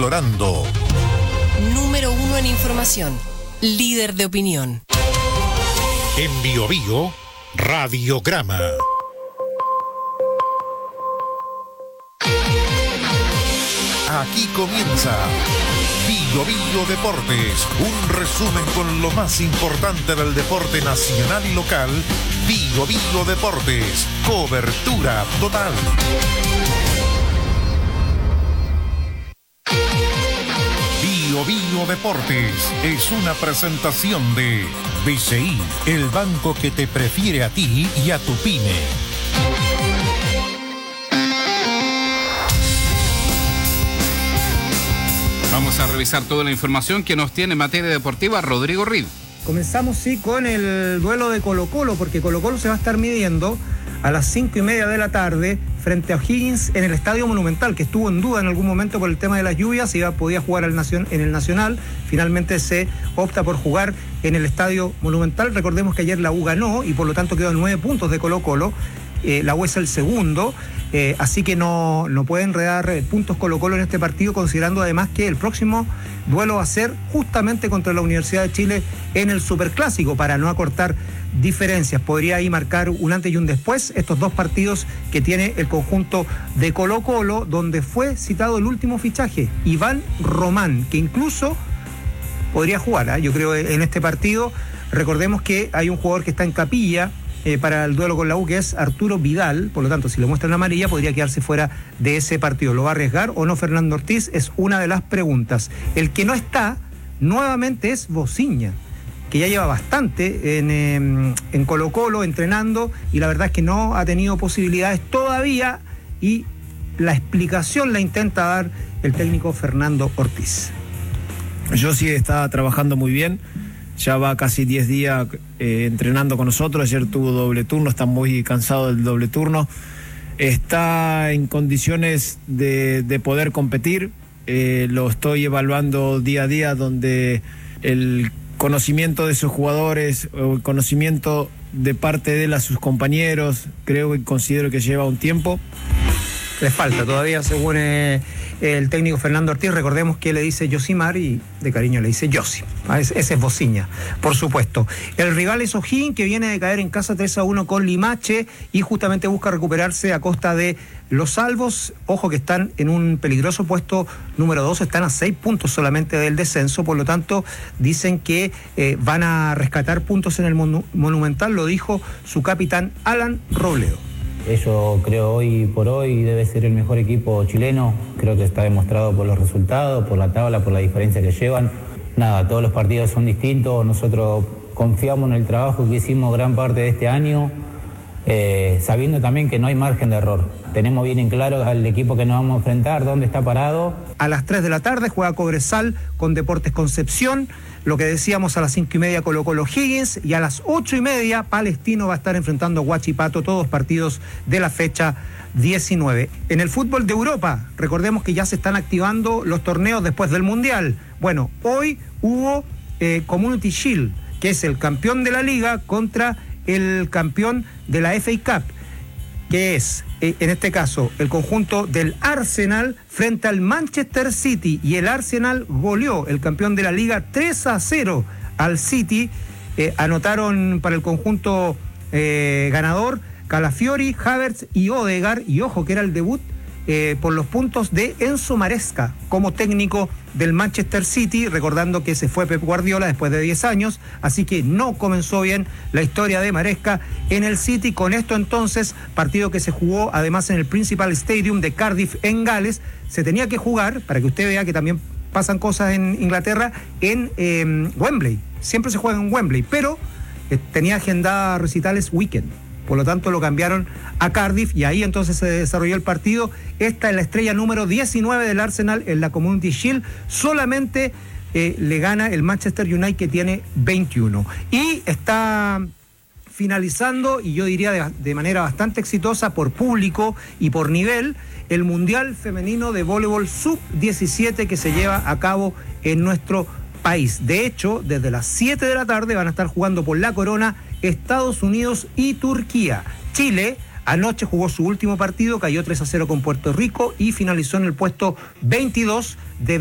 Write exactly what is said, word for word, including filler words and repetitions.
explorando. Número uno en información. Líder de opinión. En Bio Bio, Radiograma. Aquí comienza Bio Bio Deportes, un resumen con lo más importante del deporte nacional y local. Bio Bio Deportes, cobertura total. Bio Bio Deportes es una presentación de B C I, el banco que te prefiere a ti y a tu pyme. Vamos a revisar toda la información que nos tiene en materia deportiva Rodrigo Reed. Comenzamos, sí, con el duelo de Colo-Colo, porque Colo-Colo se va a estar midiendo a las cinco y media de la tarde frente a O'Higgins en el Estadio Monumental, que estuvo en duda en algún momento por el tema de las lluvias, iba, podía jugar al nacion, en el Nacional. Finalmente se opta por jugar en el Estadio Monumental. Recordemos que ayer la U ganó y por lo tanto quedó en nueve puntos de Colo-Colo. Eh, la U es el segundo, eh, así que no, no puede enredar eh, puntos Colo-Colo en este partido, considerando además que el próximo duelo va a ser justamente contra la Universidad de Chile en el Superclásico, para no acortar diferencias. Podría ahí marcar un antes y un después estos dos partidos que tiene el conjunto de Colo-Colo, donde fue citado el último fichaje, Iván Román, que incluso podría jugar, ¿eh? yo creo, en este partido. Recordemos que hay un jugador que está en capilla Eh, para el duelo con la U, que es Arturo Vidal. Por lo tanto, si lo muestra en amarilla, podría quedarse fuera de ese partido. ¿Lo va a arriesgar o no Fernando Ortiz? Es una de las preguntas. El que no está nuevamente es Bociña, que ya lleva bastante en, eh, en Colo-Colo entrenando, y la verdad es que no ha tenido posibilidades todavía, y la explicación la intenta dar el técnico Fernando Ortiz. Yo sí está trabajando muy bien. Ya va casi diez días eh, entrenando con nosotros. Ayer tuvo doble turno, está muy cansado del doble turno. Está en condiciones de, de poder competir. Eh, lo estoy evaluando día a día, donde el conocimiento de sus jugadores, o el conocimiento de parte de él a sus compañeros, creo y considero que lleva un tiempo. Le falta todavía, según eh, el técnico Fernando Ortiz. Recordemos que le dice Yosimar y de cariño le dice Yosi. Ah, ese, ese es Bociña, por supuesto. El rival es O'Higgins, que viene de caer en casa tres a uno con Limache y justamente busca recuperarse a costa de los salvos. Ojo que están en un peligroso puesto número dos, están a seis puntos solamente del descenso, por lo tanto dicen que eh, van a rescatar puntos en el monu- Monumental, lo dijo su capitán Alan Robledo. Ellos, creo, hoy por hoy debe ser el mejor equipo chileno. Creo que está demostrado por los resultados, por la tabla, por la diferencia que llevan. Nada, todos los partidos son distintos. Nosotros confiamos en el trabajo que hicimos gran parte de este año, eh, sabiendo también que no hay margen de error. Tenemos bien en claro al equipo que nos vamos a enfrentar, dónde está parado. A las tres de la tarde juega Cobresal con Deportes Concepción. Lo que decíamos, a las cinco y media Colo-Colo O'Higgins, y a las ocho y media Palestino va a estar enfrentando a Huachipato, todos partidos de la fecha diecinueve. En el fútbol de Europa, recordemos que ya se están activando los torneos después del Mundial. Bueno, hoy hubo eh, Community Shield, que es el campeón de la Liga contra el campeón de la F A Cup, que es, eh, en este caso, el conjunto del Arsenal frente al Manchester City, y el Arsenal goleó, el campeón de la Liga, tres a cero al City. Eh, anotaron para el conjunto eh, ganador Calafiori, Havertz y Odegaard, y ojo que era el debut eh, por los puntos de Enzo Maresca como técnico del Manchester City, recordando que se fue Pep Guardiola después de diez años, así que no comenzó bien la historia de Maresca en el City. Con esto entonces, partido que se jugó además en el Principal Stadium de Cardiff en Gales, se tenía que jugar, para que usted vea que también pasan cosas en Inglaterra, en eh, Wembley, siempre se juega en Wembley, pero eh, tenía agendada recitales weekend. Por lo tanto, lo cambiaron a Cardiff y ahí entonces se desarrolló el partido. Esta es la estrella número diecinueve del Arsenal en la Community Shield. Solamente eh, le gana el Manchester United, que tiene veintiuno. Y está finalizando, y yo diría de, de manera bastante exitosa por público y por nivel, el Mundial Femenino de Voleibol sub diecisiete que se lleva a cabo en nuestro país. De hecho, desde las siete de la tarde van a estar jugando por la corona Estados Unidos y Turquía. Chile anoche jugó su último partido, cayó tres a cero con Puerto Rico y finalizó en el puesto veintidós de